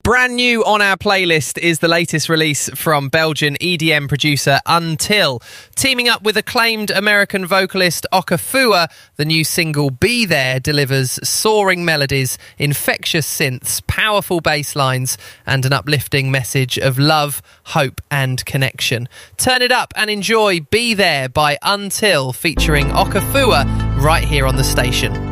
Brand new on our playlist is the latest release from Belgian EDM producer Until. Teaming up with acclaimed American vocalist Okafua, the new single Be There delivers soaring melodies, infectious synths, powerful bass lines, and an uplifting message of love, hope, and connection. Turn it up and enjoy Be There by Until, featuring Okafua, right here on the station.